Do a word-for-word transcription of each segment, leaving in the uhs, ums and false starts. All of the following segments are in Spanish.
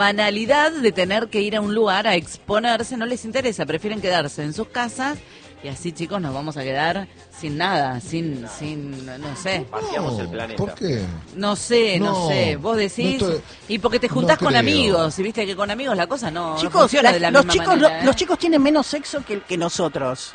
banalidad de tener que ir a un lugar a exponerse, no les interesa, prefieren quedarse en sus casas y así, chicos, nos vamos a quedar sin nada, sin, sin, no sé. Vaciamos el planeta. ¿Por qué? No sé, no, No, sé, vos decís, no estoy- y porque te juntás no con creo. amigos, y viste que con amigos la cosa no, no Chicos, funciona la- de la los, misma chicos manera, lo- ¿eh? los chicos tienen menos sexo que, que nosotros.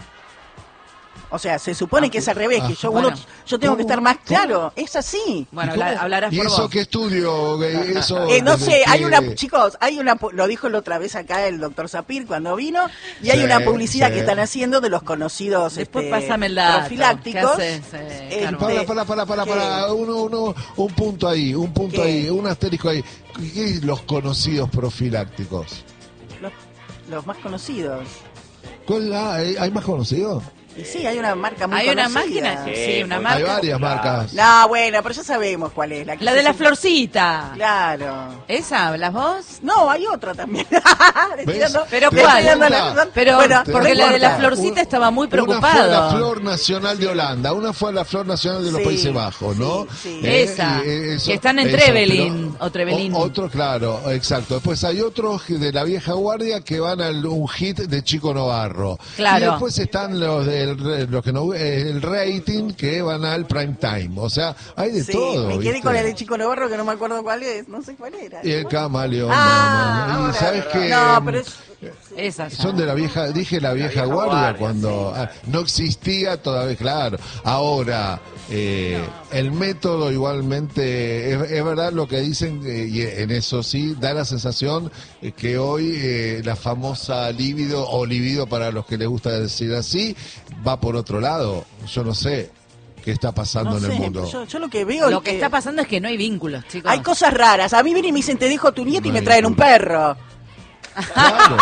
O sea, se supone que es al revés, que yo, Bueno. uno, yo tengo que ¿Cómo? estar más ¿Cómo? claro. Es así. Bueno, ¿Y cómo? habla- hablarás ¿Y por eso vos. qué estudio? Eh, Eso, Eh, no desde sé, hay qué- una, chicos, hay una, pu- lo dijo la otra vez acá el doctor Sapir cuando vino, y hay Sí, una publicidad sí. que están haciendo de los conocidos Después este, pásame el dato. profilácticos. ¿Qué haces, eh, Este, Carmen? Para, para, para, para, ¿qué? para, uno, uno, un punto ahí, un punto ¿Qué? ahí, un asterisco ahí. ¿Qué es los conocidos profilácticos? Los, los más conocidos. ¿Cuál la- ¿Hay, hay más conocidos? Y sí, hay una marca muy Hay una conocida. máquina, Sí, sí, una muy- marca. Hay varias marcas. No, bueno, pero ya sabemos cuál es. La, que La se de la siente- florcita. Claro. ¿Esa hablas vos? No, hay otra también. Le estoy ¿Ves? dando- Pero le estoy ¿cuál? dando la- Pero bueno, te porque no la de la importa. florcita estaba muy Una fue preocupado. la Flor Nacional de Holanda, una fue la Flor Nacional de los Sí, Países Bajos, ¿no? sí, sí. Esa, y, eh, que están en eso, Trevelin, pero- o Trevelin. o- otro, claro, exacto. Después hay otros de la vieja guardia que van al un hit de Chico Novarro. Claro. Y después están los del los que no eh, el rating que van al prime time. O sea, hay de Sí, todo. me quedé ¿viste? con el de Chico Novarro que no me acuerdo cuál es, no sé cuál era. Y el camaleón. Ah, mamá. Y ahora, sabes que no, pero es... Esa ya. son de la vieja, dije la vieja, vieja guardia, guardia, cuando sí. ah, no existía todavía, claro. Ahora, eh, el método igualmente, es, es verdad lo que dicen, eh, y en eso sí, da la sensación eh, que hoy eh, la famosa libido, o libido para los que les gusta decir así, va por otro lado. Yo no sé qué está pasando No en sé, el mundo. yo, yo lo que veo Lo es que está pasando es que no hay vínculos, chicos. hay cosas raras. A mí vienen y me dicen, te dijo tu nieto y No me hay traen un ninguna. perro. Claro,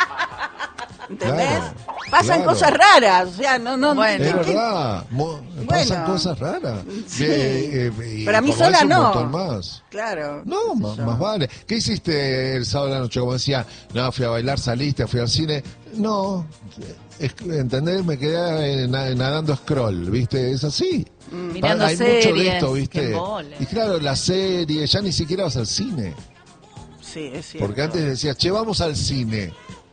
¿Entendés? Claro, Pasan claro. cosas raras. O sea, no, no. Bueno. es ¿qué- qué? verdad, mo- pasan Bueno. cosas raras. Sí. Eh, eh, y Pero a mí como sola eso, un no. montón más. Claro. No, más, más vale. ¿Qué hiciste el sábado de la noche? Como decía, no, fui a bailar, saliste, fui al cine. No, es- ¿entendés? Me quedé eh, na- nadando scroll, ¿viste? Es así. Mirando Hay mucho de series, esto, qué ¿viste? embole. Y claro, la serie, ya ni siquiera vas al cine. Sí, es cierto. Porque antes decías, che, vamos al cine.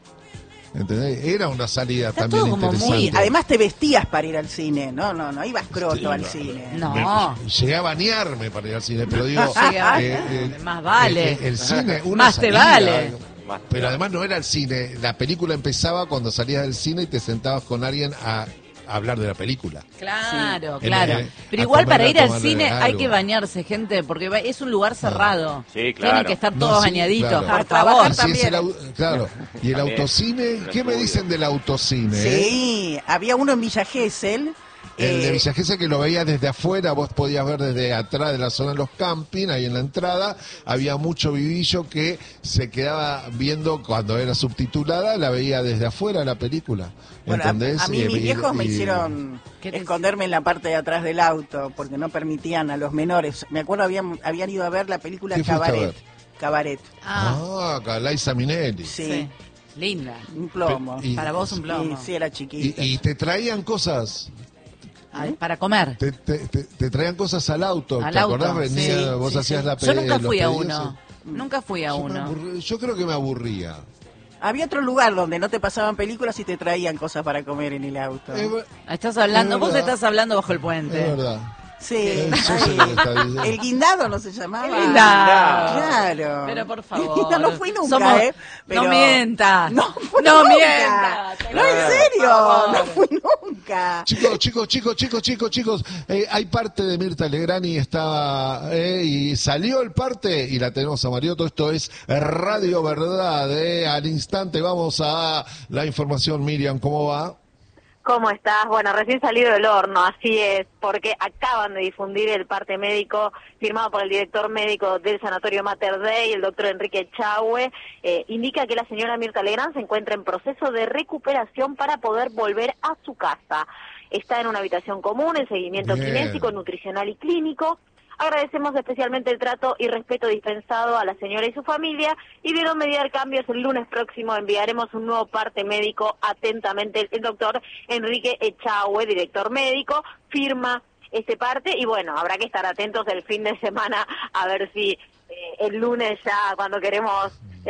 ¿Entendés? Era una salida Está también todo como muy- interesante. Sí, además te vestías para ir al cine. No, no, no ibas croto Sí, al no, cine. No. Me- llegué a bañarme para ir al cine, pero digo... Llega- eh, más vale. El, el cine, una Más te salida, vale. Pero además no era el cine. La película empezaba cuando salías del cine y te sentabas con alguien a, a hablar de la película. Claro, Sí. claro. En- Pero a igual comer, para a ir al tomar cine hay algo. que bañarse, gente, porque va- es un lugar cerrado. Sí, claro. Tienen que estar No, todos sí, bañaditos, claro. por A trabajar favor. Así es el también. au- claro. ¿Y el También. autocine? Lo ¿Qué me estudio. dicen del autocine? eh? Sí, había uno en Villa Gesell. El de eh, Villa Gesell que lo veías desde afuera, vos podías ver desde atrás de la zona de los camping, ahí en la entrada, había mucho vivillo que se quedaba viendo cuando era subtitulada, la veía desde afuera la película. Bueno, a, ¿Entendés? a mí Y- mis y- viejos me y- hicieron ¿Qué te esconderme en la parte de atrás del auto porque no permitían a los menores. Me acuerdo habían habían ido a ver la película ¿Qué fuiste a Cabaret. ver? Cabaret. Ah, Ah, Laisa Minelli. Sí, sí. Linda. un plomo. Pe- y- Para vos un plomo. Sí, sí, era Y, chiquita. y te traían cosas, Ay, para comer. te, te, te- te traían cosas al auto, Al ¿te auto, acordás? Venía, sí, vos sí, hacías sí. la Yo pe- nunca los fui a pedidos, uno. Nunca fui a Yo, me uno. aburrí- yo creo que me aburría. Había otro lugar donde no te pasaban películas y te traían cosas para comer en el auto. Es, ver- Estás hablando, Es vos verdad. estás hablando bajo el es puente. verdad. Sí, Eh, yo ahí. sé lo que está diciendo. El guindado no se llamaba. El guindado. Claro. Pero por favor. No, no fui nunca, Somos- ¿eh? Pero- No mientas. No, fui no nunca. mientas. No, en serio. Por No favor. fui nunca. Chicos, chicos, chicos, chicos, chicos, chicos, eh, hay parte de Mirta Legrani, estaba, eh, y salió el parte, y la tenemos a Marioto, esto es Radio Verdad, eh, al instante vamos a la información. Miriam, ¿cómo va? ¿Cómo estás? Bueno, recién salido del horno, así es, porque acaban de difundir el parte médico firmado por el director médico del Sanatorio Mater Dei, el doctor Enrique Echagüe. Eh, indica que la señora Mirta Legrand se encuentra en proceso de recuperación para poder volver a su casa. Está en una habitación común, en seguimiento Bien. kinésico, nutricional y clínico. Agradecemos especialmente el trato y respeto dispensado a la señora y su familia y de no mediar cambios el lunes próximo enviaremos un nuevo parte médico. Atentamente el doctor Enrique Echagüe, director médico, firma este parte y bueno, habrá que estar atentos el fin de semana a ver si el lunes ya cuando queremos